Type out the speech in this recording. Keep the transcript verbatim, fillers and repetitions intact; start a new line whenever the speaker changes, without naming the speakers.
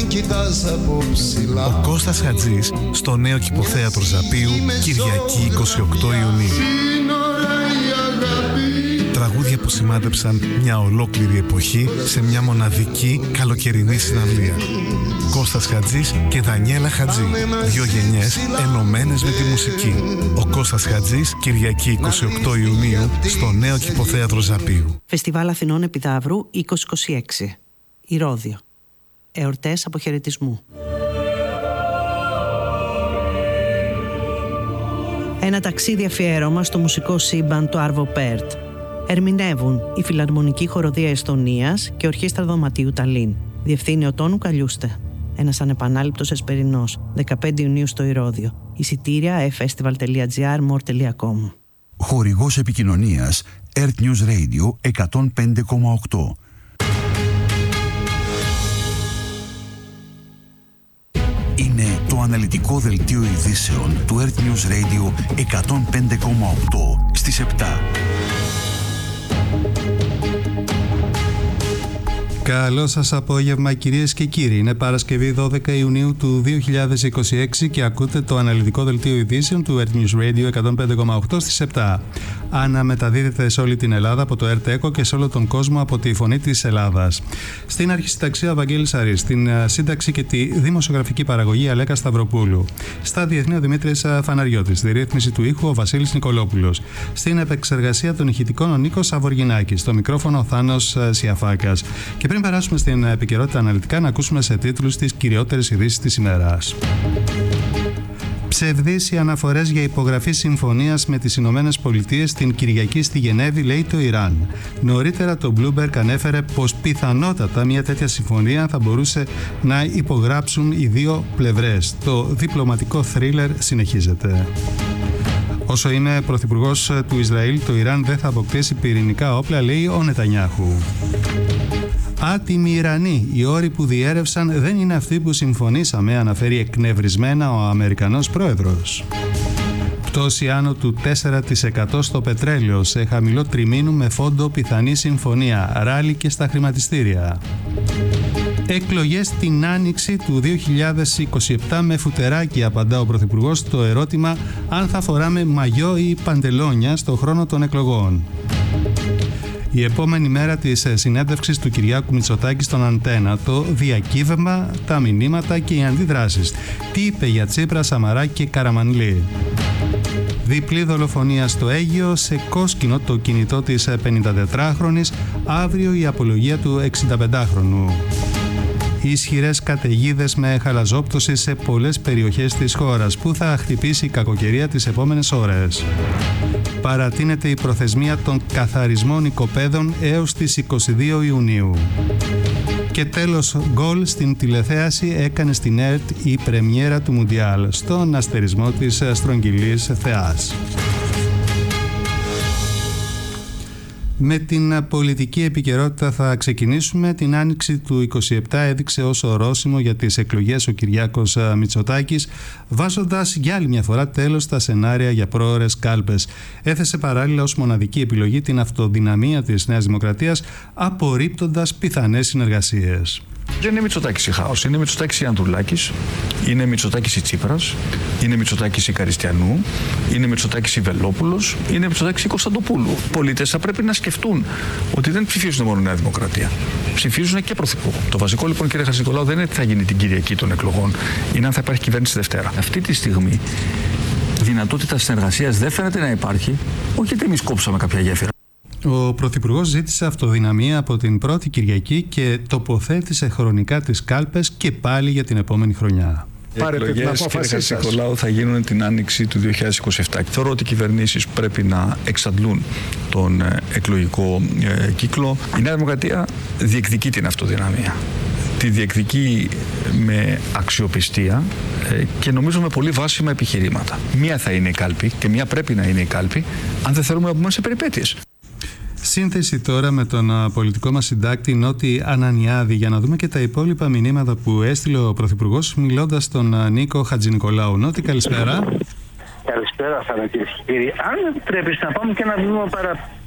κοιτάς από ψηλά.
Ο Κώστας Χατζής στο νέο Κηποθέατρο Ζαπίου, Κυριακή είκοσι οκτώ Ιουνίου. Τραγούδια που σημάδεψαν μια ολόκληρη εποχή σε μια μοναδική καλοκαιρινή συναυλία. Κώστας Χατζής και Δανιέλα Χατζή. Δύο γενιές ενωμένες με τη μουσική. Ο Κώστας Χατζής, Κυριακή είκοσι οκτώ Ιουνίου, στο νέο Κηποθέατρο Ζαπίου.
Φεστιβάλ Αθηνών Επιδαύρου είκοσι είκοσι έξι. Ηρώδειο. Εορτές αποχαιρετισμού. Ένα ταξίδι αφιέρωμα στο μουσικό σύμπαν του Άρβο Πέρτ. Ερμηνεύουν η Φιλαρμονική Χοροδία Εστονίας και Ορχήστρα Δωματίου Ταλίν. Διευθύνει ο Τόνου Καλιούστε. Ένας ανεπανάληπτος εσπερινός, δεκαπέντε Ιουνίου στο Ηρώδειο. Εισιτήρια εφ φεστιβάλ τελεία τζι άρ μορ τελεία κομ.
Χορηγός επικοινωνίας Earth News Radio εκατόν πέντε κόμμα οκτώ. Είναι το αναλυτικό δελτίο ειδήσεων του Earth News Radio εκατόν πέντε κόμμα οκτώ στις επτά.
Καλό σας απόγευμα κυρίες και κύριοι. Είναι Παρασκευή δώδεκα Ιουνίου του δύο χιλιάδες είκοσι έξι και ακούτε το αναλυτικό δελτίο ειδήσεων του Earth News Radio εκατόν πέντε κόμμα οκτώ στις επτά. Αναμεταδίδεται σε όλη την Ελλάδα από το Earth και σε όλο τον κόσμο από τη Φωνή της Ελλάδας. Στην αρχισυνταξία Βαγγέλης Αρής, στην σύνταξη και τη δημοσιογραφική παραγωγή Αλέκα Σταυροπούλου. Στα διεθνή ο Δημήτρης Φαναριώτης, στη ρύθμιση του ήχου ο Βασίλης Νικολόπουλος. Στην επεξεργασία των ηχητικών ο Νίκος Σαβοργινάκης, στο μικρόφωνο ο Θάνος Σιαφάκας. Και πριν περάσουμε στην επικαιρότητα αναλυτικά, να ακούσουμε σε τίτλους τις κυριότερες ειδήσεις της ημέρας. Ψευδείς οι αναφορές για υπογραφή συμφωνίας με τις Ηνωμένες Πολιτείες την Κυριακή στη Γενέβη, λέει το Ιράν. Νωρίτερα το Bloomberg ανέφερε πως πιθανότατα μια τέτοια συμφωνία θα μπορούσε να υπογράψουν οι δύο πλευρές. Το διπλωματικό θρίλερ συνεχίζεται. Όσο είναι πρωθυπουργός του Ισραήλ, το Ιράν δεν θα αποκτήσει πυρηνικά όπλα, λέει ο Νετανιάχου. Άτιμοι Ιρανοί, οι όροι που διέρευσαν δεν είναι αυτοί που συμφωνήσαμε, αναφέρει εκνευρισμένα ο Αμερικανός πρόεδρος. Πτώση άνω του τέσσερα τοις εκατό στο πετρέλαιο, σε χαμηλό τριμήνου με φόντο πιθανή συμφωνία, ράλι και στα χρηματιστήρια. Εκλογές την άνοιξη του δύο χιλιάδες είκοσι επτά με φουτεράκι, απαντά ο Πρωθυπουργός στο ερώτημα αν θα φοράμε μαγιό ή παντελόνια στο χρόνο των εκλογών. Η επόμενη μέρα της συνέντευξης του Κυριάκου Μητσοτάκη στον Αντένα, το διακύβευμα, τα μηνύματα και οι αντιδράσεις. Τι είπε για Τσίπρα, Σαμαρά και Καραμανλή. Διπλή δολοφονία στο Αίγυο, σε κόσκινο το κινητό της πενηντατετράχρονης, αύριο η απολογία του εξηνταπεντάχρονου. Ισχυρές καταιγίδες με χαλαζόπτωση σε πολλές περιοχές της χώρας που θα χτυπήσει η κακοκαιρία τις επόμενες ώρες. Παρατείνεται η προθεσμία των καθαρισμών οικοπαίδων έως τις είκοσι δύο Ιουνίου. Και τέλος, γκολ στην τηλεθέαση έκανε στην ΕΡΤ η πρεμιέρα του Μουντιάλ στον αστερισμό της στρογγυλής θεάς. Με την πολιτική επικαιρότητα θα ξεκινήσουμε. Την άνοιξη του είκοσι επτά έδειξε ως ορόσημο για τις εκλογές ο Κυριάκος Μητσοτάκης, βάζοντας για άλλη μια φορά τέλος στα σενάρια για πρόωρες κάλπες. Έθεσε παράλληλα ως μοναδική επιλογή την αυτοδυναμία της Νέας Δημοκρατίας, απορρίπτοντας πιθανές συνεργασίες.
Δεν είναι Μητσοτάκης η Χάος, είναι Μητσοτάκης η Ανδρουλάκης, είναι Μητσοτάκης η Τσίπρας, είναι Μητσοτάκης η Καριστιανού, είναι Μητσοτάκης η Βελόπουλος, είναι Μητσοτάκης η Κωνσταντοπούλου. Οι πολίτες θα πρέπει να σκεφτούν ότι δεν ψηφίζουν μόνο Νέα Δημοκρατία. Ψηφίζουν και Πρωθυπουργό. Το βασικό λοιπόν, κύριε Χατζηνικολάου, δεν είναι τι θα γίνει την Κυριακή των εκλογών, είναι αν θα υπάρχει κυβέρνηση Δευτέρα. Αυτή τη στιγμή δυνατότητα συνεργασίας δεν φαίνεται να υπάρχει, όχι γιατί εμείς κόψαμε κάποια γέφυρα.
Ο Πρωθυπουργός ζήτησε αυτοδυναμία από την πρώτη Κυριακή και τοποθέτησε χρονικά τις κάλπες και πάλι για την επόμενη χρονιά.
Οι εκλογές, κύριε Χατζηνικολάου, θα γίνουν την άνοιξη του δύο χιλιάδες είκοσι επτά. Θεωρώ ότι οι κυβερνήσεις πρέπει να εξαντλούν τον εκλογικό ε, κύκλο. Η Νέα Δημοκρατία διεκδικεί την αυτοδυναμία. Τη διεκδικεί με αξιοπιστία ε, και νομίζω με πολύ βάσιμα επιχειρήματα. Μία θα είναι η κάλπη και μία πρέπει να είναι η κάλπη, αν δεν θέλουμε να πούμε σε περιπέτειες.
Σύνθεση τώρα με τον πολιτικό μας συντάκτη Νότι Ανανιάδη για να δούμε και τα υπόλοιπα μηνύματα που έστειλε ο Πρωθυπουργός μιλώντας στον Νίκο Χατζηνικολάου. Νότι, καλησπέρα.
Καλησπέρα, Θανά, κυρίες και κύριοι. Αν επιτρέπεις να πάμε και ένα βήμα παρα,